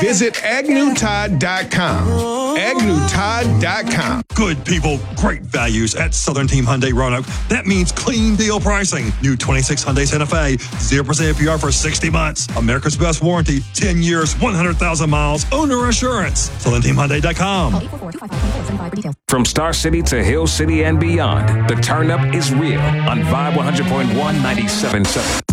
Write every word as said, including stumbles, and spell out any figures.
Visit agnew todd dot com. agnew todd dot com. Good people, great values at Southern Team Hyundai Roanoke. That means clean deal pricing. New twenty-six Hyundai Santa Fe, zero percent A P R for sixty months. America's best warranty, ten years, one hundred thousand miles. Owner assurance. Southern Team Hyundai dot com. From Star City to Hill City and beyond, the turn up is real on Vibe one hundred point one, ninety-seven point seven.